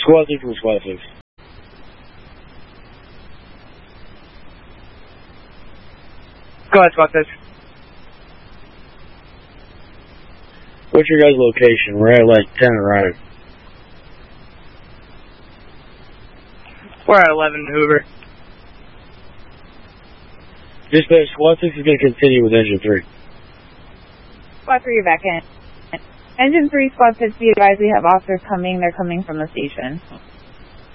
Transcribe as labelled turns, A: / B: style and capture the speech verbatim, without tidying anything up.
A: Squad six from Squad six.
B: Go ahead, Squad six.
A: What's your guys' location? We're at like ten right.
B: We're at eleven, Hoover.
A: Dispatch, Squad six is going to continue with Engine three.
C: Squad three, you're back in. Engine three, Squad six, be advised we have officers coming. They're coming from the station.